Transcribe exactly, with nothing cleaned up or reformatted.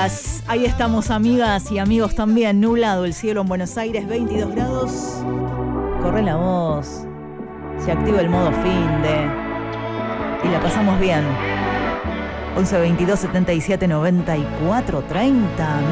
horas. Ahí estamos, amigas y amigos también. Nublado el cielo en Buenos Aires, veintidós grados. Corre la voz. Se activa el modo finde. Y la pasamos bien. once veintidós setenta y siete noventa y cuatro treinta.